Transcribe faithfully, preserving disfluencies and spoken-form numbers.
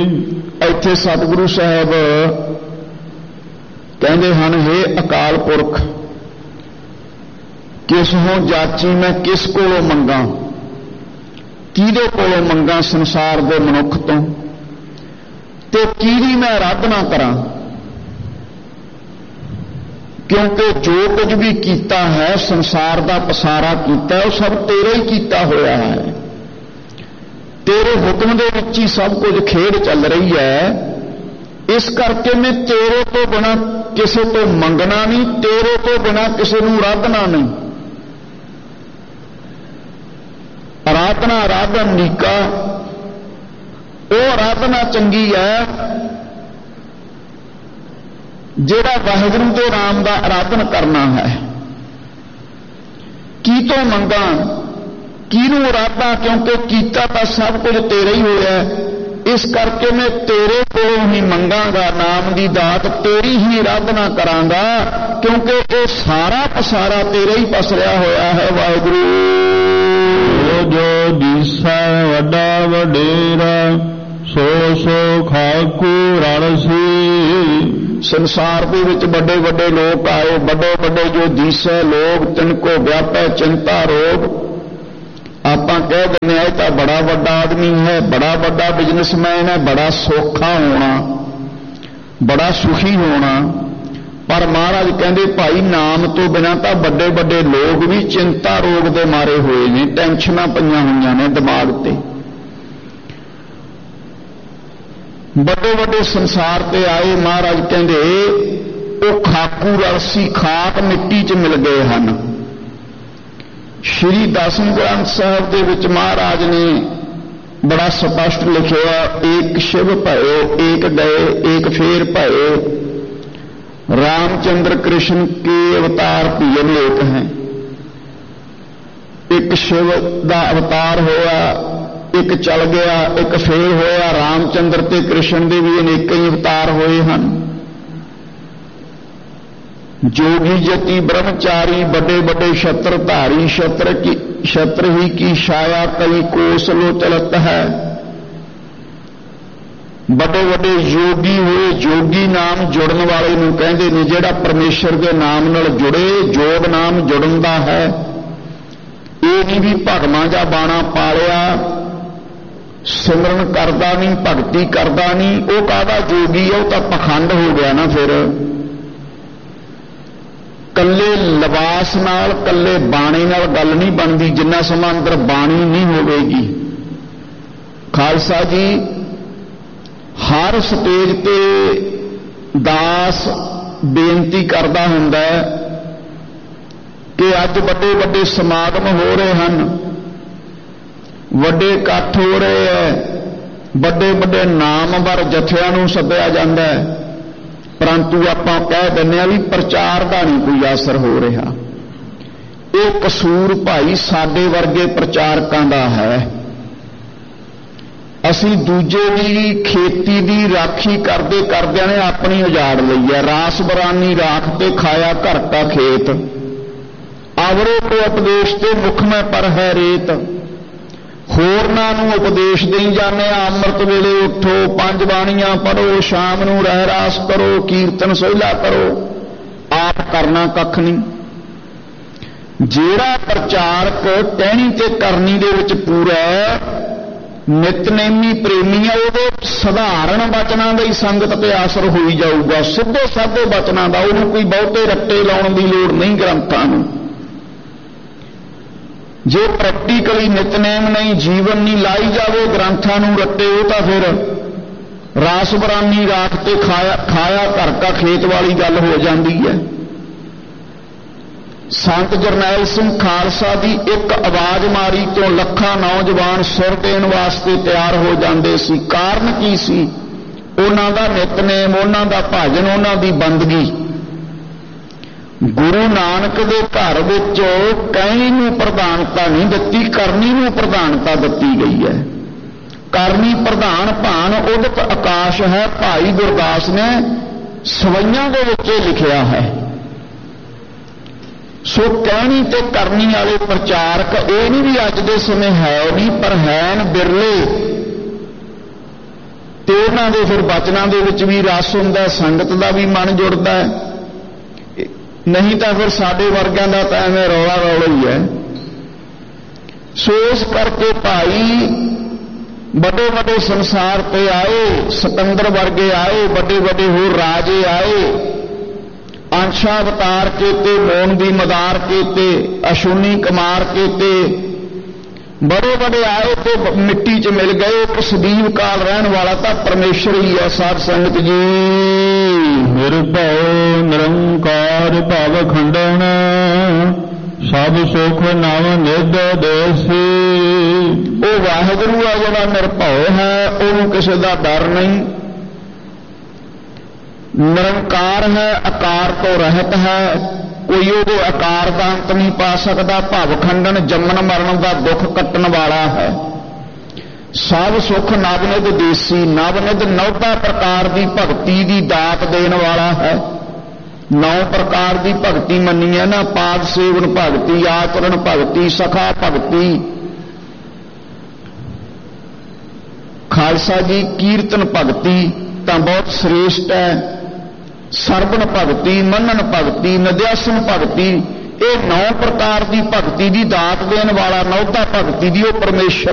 ਇੱਥੇ ਸਤਿਗੁਰੂ ਸਾਹਿਬ ਕਹਿੰਦੇ ਹਨ, ਹੇ ਅਕਾਲ ਪੁਰਖ, ਕਿਸ ਹੋਂ ਜਾਚੀ ਮੈਂ ਕਿਸ ਕੋਲੋਂ ਮੰਗਾਂ, ਕਿਹਦੇ ਕੋਲੋਂ ਮੰਗਾਂ ਸੰਸਾਰ ਦੇ ਮਨੁੱਖ ਤੋਂ, ਤੇ ਕਿਹਦੀ ਮੈਂ ਆਰਾਧਨਾ ਕਰਾਂ, ਕਿਉਂਕਿ ਜੋ ਕੁਝ ਵੀ ਕੀਤਾ ਹੈ, ਸੰਸਾਰ ਦਾ ਪਸਾਰਾ ਕੀਤਾ, ਉਹ ਸਭ ਤੇਰਾ ਹੀ ਕੀਤਾ ਹੋਇਆ ਹੈ। ਤੇਰੇ ਹੁਕਮ ਦੇ ਵਿੱਚ ਹੀ ਸਭ ਕੁਝ ਖੇਡ ਚੱਲ ਰਹੀ ਹੈ। ਇਸ ਕਰਕੇ ਮੈਂ ਤੇਰੇ ਤੋਂ ਬਿਨਾਂ ਕਿਸੇ ਤੋਂ ਮੰਗਣਾ ਨਹੀਂ, ਤੇਰੇ ਤੋਂ ਬਿਨਾਂ ਕਿਸੇ ਨੂੰ ਆਰਾਧਨਾ ਨਹੀਂ। ਆਰਾਧਨਾ ਆਰਾਧਨ ਨੀਕਾ, ਉਹ ਆਰਾਧਨਾ ਚੰਗੀ ਹੈ ਜਿਹੜਾ ਵਾਹਿਗੁਰੂ ਦੇ ਨਾਮ ਦਾ ਆਰਾਧਨ ਕਰਨਾ ਹੈ। ਕੀ ਤੋਂ ਮੰਗਾਂ, ਕਿਹਨੂੰ ਆਰਾਧਨਾ, ਕਿਉਂਕਿ ਕੀਤਾ ਤਾਂ ਸਭ ਕੁਝ ਤੇਰਾ ਹੀ ਹੋਇਆ। ਇਸ ਕਰਕੇ ਮੈਂ ਤੇਰੇ ਕੋਲੋਂ ਹੀ ਮੰਗਾਂਗਾ, ਨਾਮ ਦੀ ਦਾਤ ਤੇਰੀ ਹੀ ਆਰਾਧਨਾ ਕਰਾਂਗਾ, ਕਿਉਂਕਿ ਇਹ ਸਾਰਾ ਪਸਾਰਾ ਤੇਰਾ ਹੀ ਪਸਰਿਆ ਹੋਇਆ ਹੈ। ਵਾਹਿਗੁਰੂ ਜੋ ਦੀਸਾ ਵੱਡਾ ਵਡੇਰਾ, ਸੋ ਸੋ ਖਾਕੂ ਰਣਸੀ। ਸੰਸਾਰ ਦੇ ਵਿੱਚ ਵੱਡੇ ਵੱਡੇ ਲੋਕ ਆਏ, ਵੱਡੇ ਵੱਡੇ ਜੋ ਦੀਸੈ ਲੋਕ, ਤਿਨਕੋ ਵਿਆਪੈ ਚਿੰਤਾ ਰੋਗ। ਆਪਾਂ ਕਹਿ ਦਿੰਦੇ ਆ ਇਹ ਤਾਂ ਬੜਾ ਵੱਡਾ ਆਦਮੀ ਹੈ, ਬੜਾ ਵੱਡਾ ਬਿਜ਼ਨਸਮੈਨ ਹੈ, ਬੜਾ ਸੌਖਾ ਹੋਣਾ, ਬੜਾ ਸੁਖੀ ਹੋਣਾ। ਪਰ ਮਹਾਰਾਜ ਕਹਿੰਦੇ ਭਾਈ ਨਾਮ ਤੋਂ ਬਿਨਾਂ ਤਾਂ ਵੱਡੇ ਵੱਡੇ ਲੋਕ ਵੀ ਚਿੰਤਾ ਰੋਗ ਦੇ ਮਾਰੇ ਹੋਏ ਨੇ, ਟੈਨਸ਼ਨਾਂ ਪਈਆਂ ਹੋਈਆਂ ਨੇ ਦਿਮਾਗ ਤੇ। ਵੱਡੇ ਵੱਡੇ ਸੰਸਾਰ ਤੇ ਆਏ, ਮਹਾਰਾਜ ਕਹਿੰਦੇ ਉਹ ਖਾਕੂ ਰਲਸੀ, ਖਾਕ ਮਿੱਟੀ 'ਚ ਮਿਲ ਗਏ ਹਨ। ਸ਼੍ਰੀ ਦਸਮ ਗ੍ਰੰਥ ਸਾਹਿਬ ਦੇ ਵਿੱਚ ਮਹਾਰਾਜ ਨੇ ਬੜਾ ਸਪਸ਼ਟ ਲਿਖਿਆ, ਏਕ ਸ਼ਿਵ ਭਇਓ ਏਕ ਗਏ ਏਕ ਫੇਰ ਭਏ, ਰਾਮਚੰਦਰ ਕ੍ਰਿਸ਼ਨ ਕੇ ਅਵਤਾਰ ਭੀਮ ਏਕ ਹੈ। ਇੱਕ ਸ਼ਿਵ ਦਾ ਅਵਤਾਰ ਹੋਇਆ, ਇੱਕ ਚੱਲ ਗਿਆ, ਇੱਕ ਫੇਰ ਹੋਇਆ। ਰਾਮਚੰਦਰ ਤੇ ਕ੍ਰਿਸ਼ਨ ਦੇ ਵੀ ਅਨੇਕਾਂ ਹੀ ਅਵਤਾਰ ਹੋਏ ਹਨ। ਜੋਗੀ ਜਤੀ ਬ੍ਰਹਮਚਾਰੀ, ਵੱਡੇ ਵੱਡੇ ਛਤਰ ਧਾਰੀ, ਛਤਰ ਕੀ ਛਤਰ ਹੀ ਕੀ ਛਾਇਆ, ਕਈ ਕੋਸ ਲੋ ਚਲਤ ਹੈ। ਵੱਡੇ ਵੱਡੇ ਯੋਗੀ ਹੋਏ, ਜੋਗੀ ਨਾਮ ਜੁੜਨ ਵਾਲੇ ਨੂੰ ਕਹਿੰਦੇ ਨੇ, ਜਿਹੜਾ ਪਰਮੇਸ਼ਰ ਦੇ ਨਾਮ ਨਾਲ ਜੁੜੇ, ਜੋਗ ਨਾਮ ਜੁੜਨ ਦਾ ਹੈ। ਇਹ ਨਹੀਂ ਵੀ ਭਗਵਾਂ ਜਾਂ ਬਾਣਾ ਪਾਲਿਆ, ਸਿਮਰਨ ਕਰਦਾ ਨਹੀਂ, ਭਗਤੀ ਕਰਦਾ ਨਹੀਂ, ਉਹ ਕਾਹਦਾ ਜੋਗੀ ਹੈ, ਉਹ ਤਾਂ ਪਖੰਡ ਹੋ ਗਿਆ ਨਾ। ਫਿਰ ਕੱਲੇ ਲਿਬਾਸ ਨਾਲ, ਕੱਲੇ ਬਾਣੇ ਨਾਲ ਗੱਲ ਨਹੀਂ ਬਣਦੀ, ਜਿੰਨਾ ਸਮਾਂ ਅੰਦਰ ਬਾਣੀ ਨਹੀਂ ਹੋਵੇਗੀ। ਖਾਲਸਾ ਜੀ ਹਰ ਸਟੇਜ ਤੇ ਦਾਸ ਬੇਨਤੀ ਕਰਦਾ ਹੁੰਦਾ ਕਿ ਅੱਜ ਵੱਡੇ ਵੱਡੇ ਸਮਾਗਮ ਹੋ ਰਹੇ ਹਨ, ਵੱਡੇ ਇਕੱਠ ਹੋ ਰਹੇ ਹੈ, ਵੱਡੇ ਵੱਡੇ ਨਾਮਵਰ ਜਥਿਆਂ ਨੂੰ ਸੱਦਿਆ ਜਾਂਦਾ ਹੈ, ਪਰੰਤੂ ਆਪਾਂ ਕਹਿ ਦਿੰਦੇ ਹਾਂ ਵੀ ਪ੍ਰਚਾਰ ਦਾ ਨਹੀਂ ਕੋਈ ਅਸਰ ਹੋ ਰਿਹਾ। ਇਹ ਕਸੂਰ ਭਾਈ ਸਾਡੇ ਵਰਗੇ ਪ੍ਰਚਾਰਕਾਂ ਦਾ ਹੈ। ਅਸੀਂ ਦੂਜੇ ਦੀ ਖੇਤੀ ਦੀ ਰਾਖੀ ਕਰਦੇ ਕਰਦਿਆਂ ਨੇ ਆਪਣੀ ਉਜਾੜ ਲਈ ਹੈ। ਰਾਸ ਬਰਾਨੀ ਰਾਖ ਤੇ ਖਾਇਆ ਘਰ ਕਾ ਖੇਤ, ਆਵਰੇ ਕੋ ਉਪਦੇਸ਼ ਤੇ ਮੁਖ ਮੈਂ ਪਰ ਹੈ ਰੇਤ। ਹੋਰਨਾਂ ਨੂੰ ਉਪਦੇਸ਼ ਦੇਈ ਜਾਂਦੇ ਆ, ਅੰਮ੍ਰਿਤ ਵੇਲੇ ਉੱਠੋ, ਪੰਜ ਬਾਣੀਆਂ ਪੜ੍ਹੋ, ਸ਼ਾਮ ਨੂੰ ਰਹਿ ਰਾਸ ਕਰੋ, ਕੀਰਤਨ ਸੋਹਿਲਾ ਕਰੋ, ਆਪ ਕਰਨਾ ਕੱਖ ਨਹੀਂ। ਜਿਹੜਾ ਪ੍ਰਚਾਰਕ ਕਹਿਣੀ ਤੇ ਕਰਨੀ ਦੇ ਵਿੱਚ ਪੂਰਾ ਨਿਤਨੇਮੀ ਪ੍ਰੇਮੀ ਆ, ਉਹਦੇ ਸਧਾਰਨ ਬਚਨਾਂ ਦਾ ਹੀ ਸੰਗਤ ਤੇ ਆਸਰ ਹੋਈ ਜਾਊਗਾ। ਸਿੱਧੇ ਸਾਦੇ ਬਚਨਾਂ ਦਾ ਉਹਨੂੰ ਕੋਈ ਬਹੁਤੇ ਰੱਟੇ ਲਾਉਣ ਦੀ ਲੋੜ ਨਹੀਂ ਗ੍ਰੰਥਾਂ ਨੂੰ। ਜੇ ਪ੍ਰੈਕਟੀਕਲੀ ਨਿਤਨੇਮ ਨਹੀਂ, ਜੀਵਨ ਨਹੀਂ ਲਾਈ ਜਾਵੇ ਗ੍ਰੰਥਾਂ ਨੂੰ ਰੱਟੇ, ਉਹ ਤਾਂ ਫਿਰ ਰਾਸ ਬਰਾਨੀ ਰਾਖ ਤੇ ਖਾਇਆ ਖਾਇਆ ਘਰ ਕਾ ਖੇਤ ਵਾਲੀ ਗੱਲ ਹੋ ਜਾਂਦੀ ਹੈ। ਸੰਤ ਜਰਨੈਲ ਸਿੰਘ ਖਾਲਸਾ ਦੀ ਇੱਕ ਆਵਾਜ਼ ਮਾਰੀ ਤੋਂ ਲੱਖਾਂ ਨੌਜਵਾਨ ਸੁਰ ਦੇਣ ਵਾਸਤੇ ਤਿਆਰ ਹੋ ਜਾਂਦੇ ਸੀ। ਕਾਰਨ ਕੀ ਸੀ? ਉਹਨਾਂ ਦਾ ਨਿਤਨੇਮ, ਉਹਨਾਂ ਦਾ ਭਜਨ, ਉਹਨਾਂ ਦੀ ਬੰਦਗੀ। ਗੁਰੂ ਨਾਨਕ ਦੇ ਘਰ ਵਿੱਚ ਕਹਿਣੀ ਨੂੰ ਪ੍ਰਧਾਨਤਾ ਨਹੀਂ ਦਿੱਤੀ, ਕਰਨੀ ਨੂੰ ਪ੍ਰਧਾਨਤਾ ਦਿੱਤੀ ਗਈ ਹੈ। ਕਰਨੀ ਪ੍ਰਧਾਨ ਭਾਨ ਉਦਤ ਆਕਾਸ਼ ਹੈ, ਭਾਈ ਗੁਰਦਾਸ ਨੇ ਸਵਈਆਂ ਦੇ ਵਿੱਚ ਲਿਖਿਆ ਹੈ। ਸੋ ਕਹਿਣੀ ਤੇ ਕਰਨੀ ਵਾਲੇ ਪ੍ਰਚਾਰਕ ਇਹ ਨਹੀਂ ਵੀ ਅੱਜ ਦੇ ਸਮੇਂ ਹੈ ਨਹੀਂ, ਪਰ ਹੈਨ ਬਿਰਲੇ। ਤੇ ਤੇ ਉਹਨਾਂ ਦੇ ਫਿਰ ਬਚਨਾਂ ਦੇ ਵਿੱਚ ਵੀ ਰਸ ਹੁੰਦਾ, ਸੰਗਤ ਦਾ ਵੀ ਮਨ ਜੁੜਦਾ ਹੈ। ਨਹੀਂ ਤਾਂ ਫਿਰ ਸਾਡੇ ਵਰਗਿਆਂ ਦਾ ਤਾਂ ਐਵੇਂ ਰੌਲਾ ਰੌਲਾ ਹੀ ਹੈ। ਸੋ ਇਸ ਕਰਕੇ ਭਾਈ ਵੱਡੇ ਵੱਡੇ ਸੰਸਾਰ ਤੇ ਆਏ, ਸਿਕੰਦਰ ਵਰਗੇ ਆਏ, ਵੱਡੇ ਵੱਡੇ ਹੋਰ ਰਾਜੇ ਆਏ, ਅੰਸ਼ਾ ਅਵਤਾਰ ਕੀਤੇ, ਮੋਨ ਦੀ ਮਦਾਰ ਕੀਤੇ, ਅਸ਼ੂਨੀ ਕੁਮਾਰ ਕੀਤੇ, ਬੜੇ ਬੜੇ ਆਏ ਤੇ ਮਿੱਟੀ 'ਚ ਮਿਲ ਗਏ। ਇੱਕ ਸਦੀਵ ਕਾਲ ਰਹਿਣ ਵਾਲਾ ਤਾਂ ਪਰਮੇਸ਼ਰ ਹੀ ਹੈ। ਸਾਧ ਸੰਗਤ ਜੀ, ਨਿਰਭਉ ਨਿਰੰਕਾਰ ਭਵ ਖੰਡਨ, ਸਭ ਸੁਖ ਨਵ ਨਿਧ ਦੇਸੀ। ਉਹ ਵਾਹਿਗੁਰੂ ਆ ਜਿਹੜਾ ਨਿਰਭਉ ਹੈ, ਉਹਨੂੰ ਕਿਸੇ ਦਾ ਡਰ ਨਹੀਂ। ਨਿਰੰਕਾਰ ਹੈ, ਆਕਾਰ ਤੋਂ ਰਹਿਤ ਹੈ, ਕੋਈ ਉਹਦੇ ਆਕਾਰ ਦਾ ਅੰਤ ਨਹੀਂ ਪਾ ਸਕਦਾ। ਭਵ ਖੰਡਨ, ਜੰਮਣ ਮਰਨ ਦਾ ਦੁੱਖ ਕੱਟਣ ਵਾਲਾ ਹੈ। ਸਭ ਸੁਖ ਨਵਨਿਧ ਦੇਸੀ, ਨਵਨਿਧ ਨੌਦਾ ਪ੍ਰਕਾਰ ਦੀ ਭਗਤੀ ਦੀ ਦਾਤ ਦੇਣ ਵਾਲਾ ਹੈ। ਨੌ ਪ੍ਰਕਾਰ ਦੀ ਭਗਤੀ ਮੰਨੀ ਹੈ ਨਾ, ਪਾਦ ਸੇਵਨ ਭਗਤੀ, ਆਚਰਣ ਭਗਤੀ, ਸਖਾ ਭਗਤੀ, ਖਾਲਸਾ ਜੀ ਕੀਰਤਨ ਭਗਤੀ ਤਾਂ ਬਹੁਤ ਸ੍ਰੇਸ਼ਟ ਹੈ। ਸਰਵਣ ਭਗਤੀ, ਮੰਨਣ ਭਗਤੀ, ਨਿਦਿਆਸਨ ਭਗਤੀ, ਇਹ ਨੌ ਪ੍ਰਕਾਰ ਦੀ ਭਗਤੀ ਦੀ ਦਾਤ ਦੇਣ ਵਾਲਾ, ਨੌਦਾ ਭਗਤੀ ਦੀ ਉਹ ਪਰਮੇਸ਼ਰ